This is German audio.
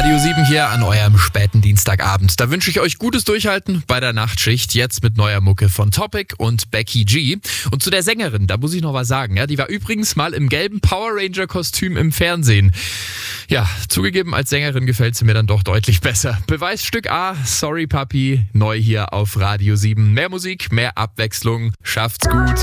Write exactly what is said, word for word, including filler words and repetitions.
Radio sieben hier an eurem späten Dienstagabend. Da wünsche ich euch gutes Durchhalten bei der Nachtschicht. Jetzt mit neuer Mucke von Topic und Becky G. Und zu der Sängerin, da muss ich noch was sagen. Ja, die war übrigens mal im gelben Power Ranger Kostüm im Fernsehen. Ja, zugegeben, als Sängerin gefällt sie mir dann doch deutlich besser. Beweisstück A, Sorry Papi, neu hier auf Radio sieben. Mehr Musik, mehr Abwechslung, schafft's gut.